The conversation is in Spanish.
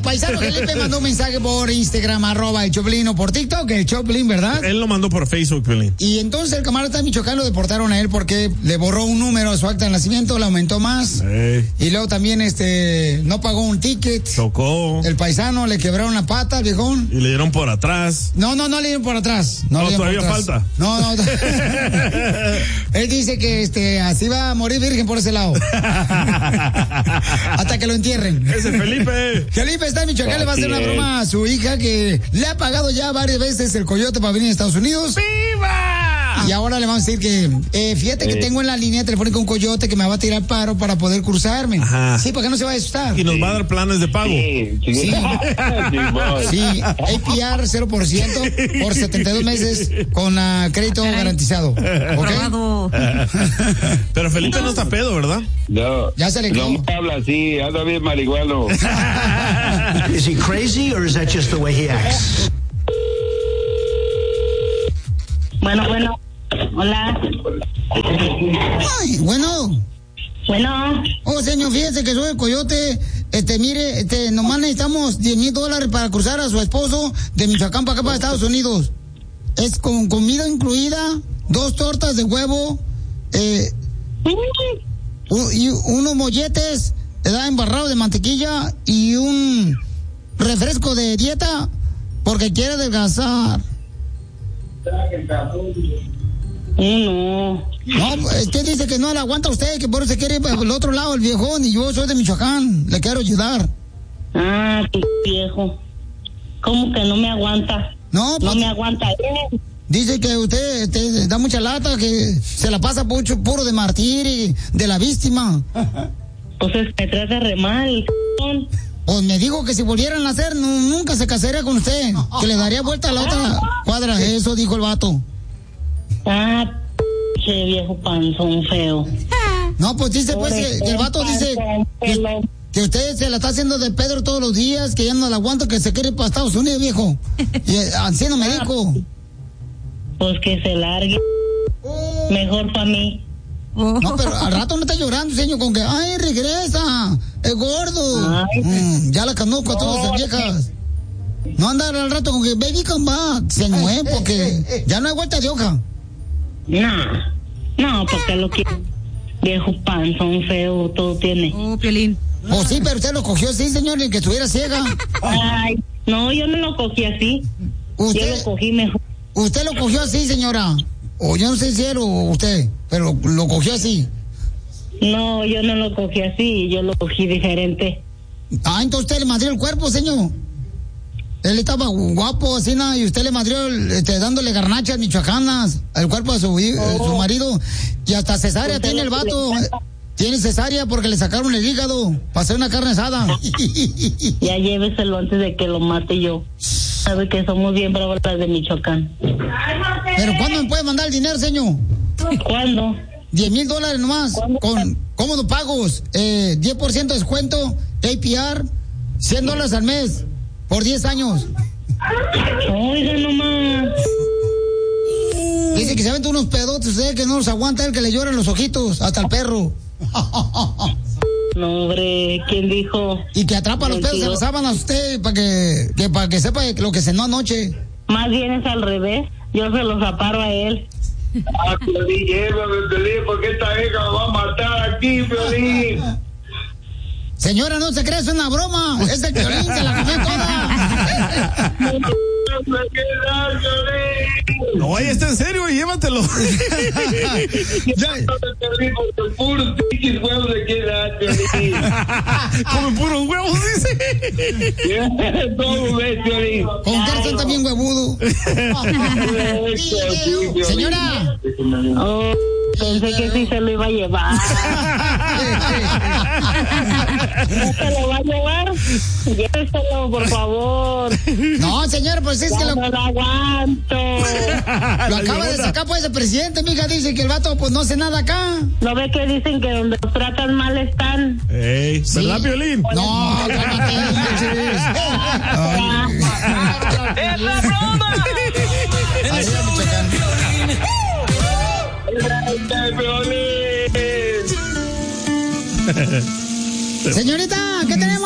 paisano Felipe mandó un mensaje por Instagram, @el Choplin, o por TikTok, el Choplin, ¿verdad? Él lo mandó por Facebook, Pelín. Y entonces el camarada de Michoacán lo deportaron a él porque le borró un número a su acta de nacimiento, le aumentó más. Y luego también no pagó un ticket. Chocó. El paisano le quebraron la pata al viejón. Y le dieron por atrás. No le dieron por atrás. No, todavía falta. No. Él dice que así va a morir virgen por ese lado. Hasta que lo entierren. Ese Felipe. Felipe está en Michoacán, le va a hacer una broma a su hija que le ha pagado ya varias veces el coyote para venir a Estados Unidos. ¡Viva! Y ahora le vamos a decir que, fíjate que tengo en la línea telefónica un coyote que me va a tirar paro para poder cruzarme. Ajá. Sí, para que no se vaya a asustar. Y nos va a dar planes de pago. Sí. APR 0% por 72 meses con crédito garantizado. ¿Ok? Pero Felipe no está pedo, ¿verdad? No. Ya se le quedó. No habla así, anda bien marihuano. Is he crazy or is that just the way he acts? Bueno. Hola. Ay, bueno. Oh, señor, fíjese que soy el coyote. Mire, nomás necesitamos $10,000 para cruzar a su esposo de Michoacán para acá, para Estados Unidos. Es con comida incluida, 2 tortas de huevo, y unos molletes, embarrados de mantequilla y un refresco de dieta porque quiere adelgazar. No, es que dice que no le aguanta a usted, que por eso se quiere ir para el otro lado el viejón, y yo soy de Michoacán, le quiero ayudar. Ah, qué viejo. ¿Cómo que no me aguanta? No, pues, no me aguanta. Dice que usted da mucha lata, que se la pasa puro de martir y de la víctima. Pues es que me trata re mal. Pues me dijo que si volvieran a hacer, nunca se casaría con usted, que le daría vuelta a la otra cuadra. Eso dijo el vato. Ah, che viejo panzón feo. No, pues dice pues que el vato dice que usted se la está haciendo de Pedro todos los días, que ya no la aguanta, que se quiere ir para Estados Unidos, viejo. Y así no me dijo. Pues que se largue. Mejor para mí. No, pero al rato no está llorando, señor, con que, ay, regresa, es gordo. Ya la conozco a todas las viejas. No andar al rato con que, baby, come back, señor, porque ya no hay vuelta de hoja. No, porque lo que viejo panzón feo todo tiene. Piolín. Oh, sí, pero usted lo cogió así, señor, ni que estuviera ciega. Ay, no, yo no lo cogí así. Yo lo cogí mejor. ¿Usted lo cogió así, señora? O yo no sé si él o usted, pero lo cogió así. No, yo no lo cogí así, yo lo cogí diferente. Ah, entonces usted le madrió el cuerpo, señor. Él estaba guapo, así nada, y usted le madrió dándole garnachas michoacanas al cuerpo de su marido. Y hasta cesárea tiene el vato. Tiene cesárea porque le sacaron el hígado para hacer una carne asada. Ya lléveselo antes de que lo mate yo. Sabe que somos bien bravas las de Michoacán. ¿Pero cuándo me puede mandar el dinero, señor? ¿Cuándo? $10,000 nomás. Con cómodos pagos, 10% de descuento, APR, $100 al mes, por 10 años. Oiga nomás. Dice que se aventa unos pedotes, usted que no los aguanta, el que le lloran los ojitos, hasta el perro. No, hombre, ¿quién dijo? Y que atrapa los pedos en las sábanas usted para que sepa lo que cenó anoche. Más bien es al revés, yo se los aparo a él. Ah, Piolín, llévame, Piolín, porque esta hija me va a matar aquí, Piolín. Señora, no se cree, es una broma. Es el Piolín, se la comió toda. No, ahí está en serio, llévatelo. Come puros huevos, dice. Con Gerson también huevudo. Señora. Oh, pensé que sí se lo iba a llevar. ¿No se lo va a llevar? Lléveselo, por favor. No, señor, pues es ya que no lo aguanto. Lo acaba de sacar pues el presidente, mija, dice que el vato pues no hace nada acá. ¿No ve que dicen que donde los tratan mal están? Ey, ¿verdad, sí. Piolín? No, cálmate. ¡Es la broma! Señorita, ¿qué tenemos?